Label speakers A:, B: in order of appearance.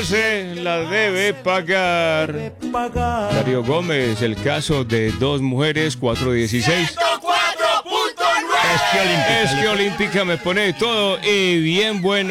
A: hace, la debe pagar. Darío Gómez, el caso de 2 mujeres, 416.
B: 104.9.
A: Es que Olímpica me pone todo y bien bueno.